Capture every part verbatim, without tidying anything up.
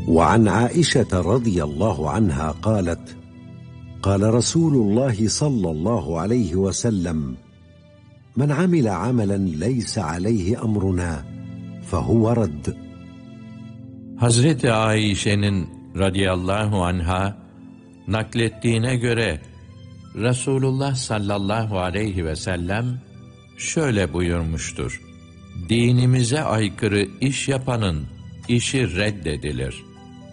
وعن عائشة رضي الله عنها قالت: قال رسول الله صلى الله عليه وسلم: من عمل عملا ليس عليه أمرنا فهو رد. Hazreti Ayşe'nin radıyallahu anha naklettiğine göre Resulullah sallallahu aleyhi ve sellem şöyle buyurmuştur: dinimize aykırı iş yapanın işi reddedilir.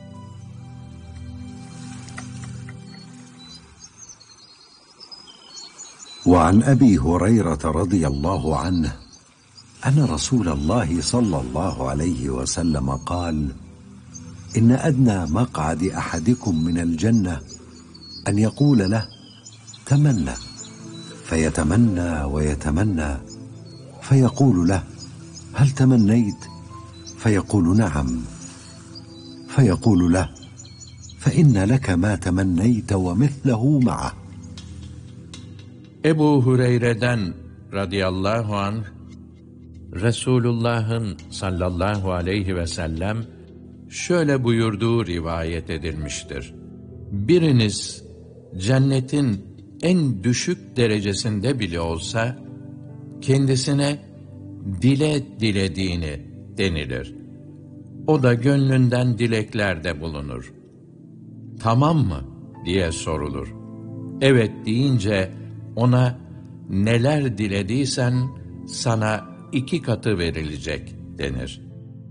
وعن أبي هريرة رضي الله عنه أن رسول الله صلى الله عليه وسلم قال: إن أدنى مقعد أحدكم من الجنة أن يقول له: تمنى، فيتمنى ويتمنى، فيقول له: هل تمنيت؟ فيقول: نعم. فيقول له: فإن لك ما تمنيت ومثله معه. Ebu Hureyre'den radıyallahu anh, Resulullah'ın sallallahu aleyhi ve sellem şöyle buyurduğu rivayet edilmiştir: biriniz cennetin en düşük derecesinde bile olsa kendisine dile dilediğini denilir. O da gönlünden dileklerde bulunur. Tamam mı diye sorulur. Evet deyince ona neler dilediysen sana iki katı verilecek denir.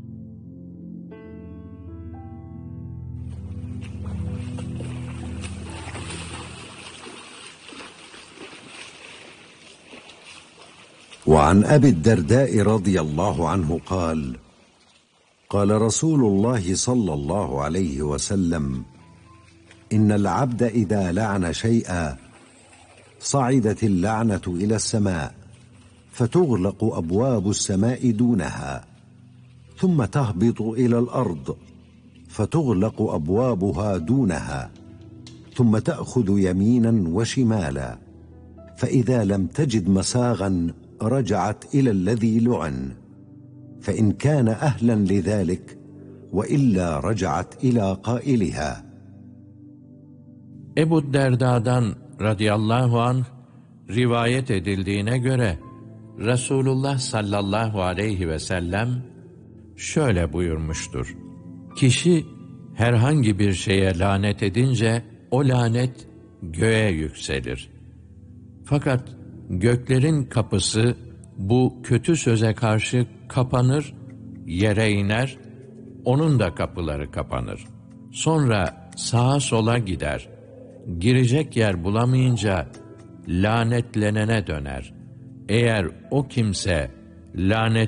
وعن أبي الدرداء رضي الله عنه قال: قال رسول الله صلى الله عليه وسلم: إن العبد إذا لعن شيئا صعدت اللعنة إلى السماء فتغلق أبواب السماء دونها ثم تهبط إلى الأرض فتغلق أبوابها دونها ثم تأخذ يمينا وشمالا فإذا لم تجد مساغا رجعت إلى الذي لعن فإن كان أهلا لذلك وإلا رجعت إلى قائلها. Ebu Derda'dan radıyallahu anh rivayet edildiğine göre Resulullah sallallahu aleyhi ve sellem şöyle buyurmuştur: kişi herhangi bir şeye lanet edince o lanet göğe yükselir. Fakat göklerin kapısı bu kötü söze karşı kapanır, yere iner, onun da kapıları kapanır. Sonra sağa sola gider. Girecek yer bulamayınca lanetlenene döner. Eğer o kimse lanet